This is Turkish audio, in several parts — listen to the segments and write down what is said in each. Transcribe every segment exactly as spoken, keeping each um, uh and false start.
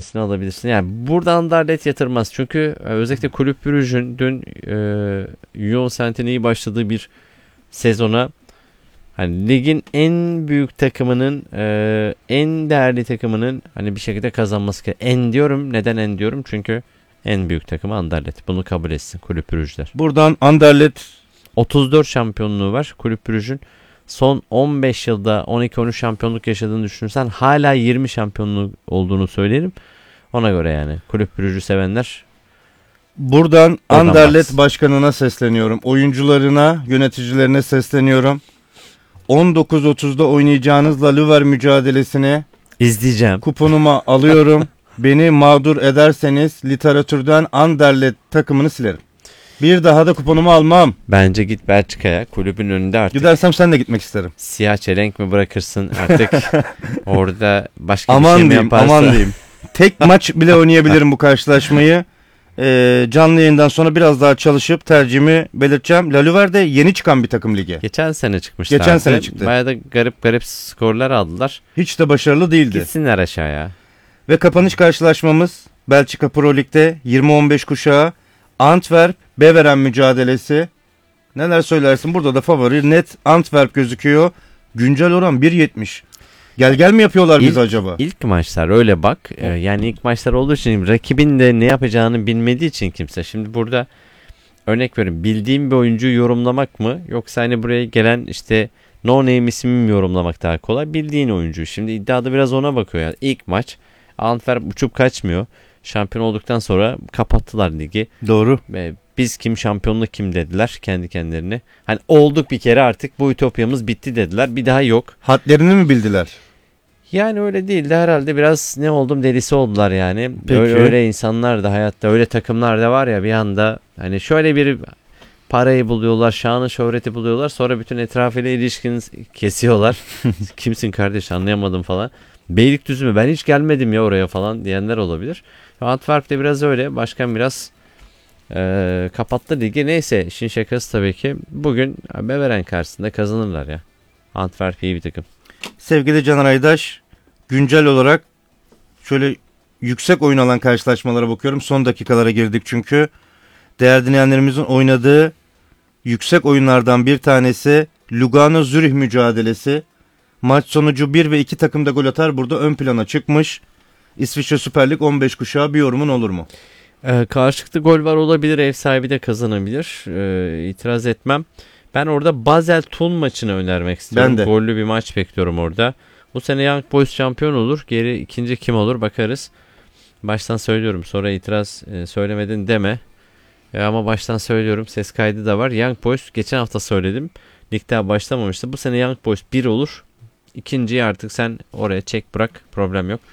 tanesini alabilirsin. Yani burada Anderlecht yatırmaz. Çünkü özellikle Kulüp Brugge'ün dün e, Union Saint'in iyi başladığı bir sezona, hani ligin en büyük takımının, e, en değerli takımının hani bir şekilde kazanması gerekiyor. En diyorum. Neden en diyorum? Çünkü en büyük takımı Anderlecht. Bunu kabul etsin Kulüp Brugge'ler. Buradan Anderlecht otuz dört şampiyonluğu var Kulüp Brugge'ün. Son on beş yılda on iki on üç şampiyonluk yaşadığını düşünürsen hala yirmi şampiyonluk olduğunu söylerim. Ona göre yani Kulüp Brugge'ü sevenler. Buradan Anderlecht başkanına sesleniyorum. Oyuncularına, yöneticilerine sesleniyorum. on dokuz otuzda oynayacağınız La Luver mücadelesini izleyeceğim. Kuponuma alıyorum. Beni mağdur ederseniz literatürden Anderlecht takımını silerim. Bir daha da kuponumu almam. Bence git Belçika'ya, kulübün önünde artık. Gidersem sen de gitmek isterim. Siyah çelenk mi bırakırsın artık orada başka aman bir şey diyeyim, mi yaparsın? Aman diyeyim. Tek maç bile oynayabilirim bu karşılaşmayı. Ee, canlı yayından sonra biraz daha çalışıp tercihimi belirteceğim. La Luver de yeni çıkan bir takım lige. Geçen sene çıkmışlardı. Geçen sene çıktı. Bayağı da garip garip skorlar aldılar. Hiç de başarılı değildi. Gitsinler aşağıya. Ve kapanış karşılaşmamız Belçika Pro Lig'de yirmi on beş kuşağı Antwerp Beveren mücadelesi. Neler söylersin? Burada da favori net Antwerp gözüküyor. Güncel oran bir yetmiş. Gel gel mi yapıyorlar İlk, bizi acaba? İlk maçlar öyle bak. Ee, yani ilk maçlar olduğu için rakibin de ne yapacağını bilmediği için kimse. Şimdi burada örnek verin. Bildiğim bir oyuncuyu yorumlamak mı? Yoksa hani buraya gelen işte no name ismi mi yorumlamak daha kolay? Bildiğin oyuncu. Şimdi iddiada biraz ona bakıyor. Yani ilk maç Antwerp uçup kaçmıyor. Şampiyon olduktan sonra kapattılar ligi. Doğru. Ve biz kim, şampiyonluk kim dediler kendi kendilerine. Hani olduk bir kere, artık bu ütopyamız bitti dediler. Bir daha yok. Hadlerini mi bildiler? Yani öyle değil de herhalde biraz ne oldum delisi oldular yani. Peki. Öyle, öyle insanlar da hayatta, öyle takımlar da var ya, bir anda hani şöyle bir parayı buluyorlar, şanı şöhreti buluyorlar, sonra bütün etrafıyla ilişkini kesiyorlar. Kimsin kardeş, anlayamadım falan. Beylikdüzü mü, ben hiç gelmedim ya oraya falan diyenler olabilir. Antwerp'te biraz öyle, başkan biraz e, kapattı ligi. Neyse, işin şakası tabii ki bugün Beveren karşısında kazanırlar ya. Antwerp iyi bir takım. Sevgili Caner Aydaş, güncel olarak şöyle yüksek oyun alan karşılaşmalara bakıyorum. Son dakikalara girdik çünkü. Değerli dinleyenlerimizin oynadığı yüksek oyunlardan bir tanesi Lugano-Zürih mücadelesi. Maç sonucu bir ve iki takım da gol atar. Burada ön plana çıkmış. İsviçre Süper Lig on beş kuşağı, bir yorumun olur mu? Ee, karşılıklı gol var, olabilir. Ev sahibi de kazanabilir. Ee, itiraz etmem. Ben orada Basel-Thun maçını önermek istiyorum. Ben de. Gollü bir maç bekliyorum orada. Bu sene Young Boys şampiyon olur. Geri ikinci kim olur bakarız. Baştan söylüyorum. Sonra itiraz e, söylemedin deme. E, ama baştan söylüyorum. Ses kaydı da var. Young Boys geçen hafta söyledim. Lig daha başlamamıştı. Bu sene Young Boys bir olur. İkinciyi artık sen oraya çek bırak. Problem yok.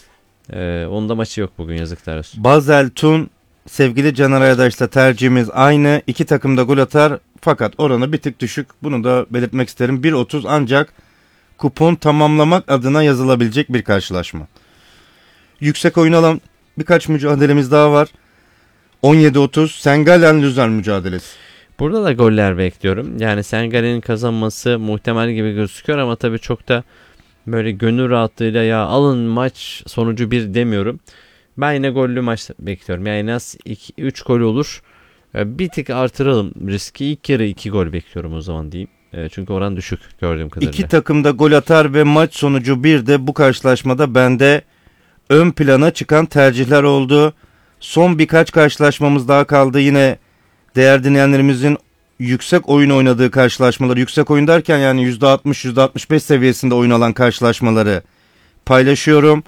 Ee, onda maçı yok bugün, yazıklar olsun. Basel-Thun, sevgili Caner Aydaş'la tercihimiz aynı. İki takım da gol atar fakat oranı bir tık düşük. Bunu da belirtmek isterim. bir otuz ancak kupon tamamlamak adına yazılabilecek bir karşılaşma. Yüksek oyun alan birkaç mücadelemiz daha var. on yedi otuz Sengalen-Luzern mücadelesi. Burada da goller bekliyorum. Yani Sengalen'in kazanması muhtemel gibi gözüküyor ama tabii çok da böyle gönül rahatlığıyla ya alın maç sonucu bir demiyorum. Ben yine gollü maç bekliyorum. Yani en az üç gol olur. Bir tık artıralım riski. İlk yarı iki gol bekliyorum o zaman diyeyim. Çünkü oran düşük gördüğüm kadarıyla. İki takım da gol atar ve maç sonucu bir de bu karşılaşmada bende ön plana çıkan tercihler oldu. Son birkaç karşılaşmamız daha kaldı. Yine değerli dinleyenlerimizin yüksek oyun oynadığı karşılaşmaları, yüksek oyun derken yani yüzde altmış yüzde altmış beş seviyesinde oyun alan karşılaşmaları paylaşıyorum.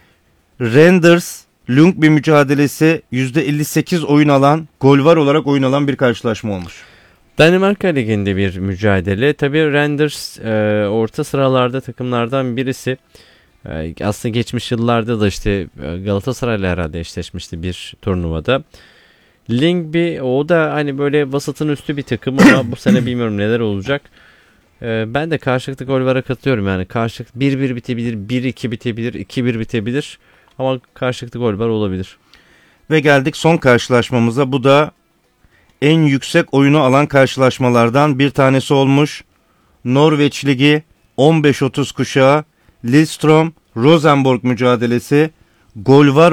Renders Lyngby mücadelesi yüzde elli sekiz oyun alan, gol var olarak oyun alan bir karşılaşma olmuş. Danimarka Ligi'nde bir mücadele. Tabii Renders e, orta sıralarda takımlardan birisi. E, aslında geçmiş yıllarda da işte Galatasaray'la herhalde eşleşmişti bir turnuvada. Lyngby o da hani böyle vasatın üstü bir takım ama bu sene bilmiyorum neler olacak. Ee, ben de karşılıklı gol vara katılıyorum yani. Karşılıklı bir bir bitebilir, bir iki bitebilir, iki bir bitebilir ama karşılıklı gol var olabilir. Ve geldik son karşılaşmamıza. Bu da en yüksek oyunu alan karşılaşmalardan bir tanesi olmuş. Norveç Ligi on beş otuz kuşağı Lillestrøm Rosenborg mücadelesi. Gol var